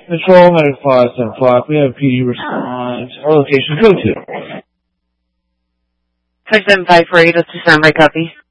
Control, medic 575. We have PD response. Our location, code 2. 5754, that's a standby copy.